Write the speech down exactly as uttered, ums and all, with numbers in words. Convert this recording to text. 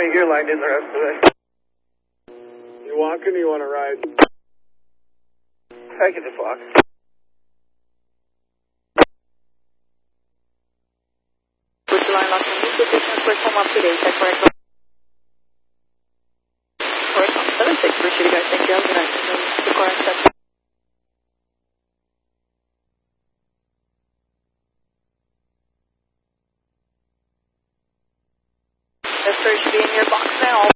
Hey, you're lined in the rest of the way. You walking or you want to ride? I can just walk. Which line lock in this position, quick home up to date, check correct. Correct on seven six, appreciate you guys, thank you, good night. The correct step. That's where it should be in your box now.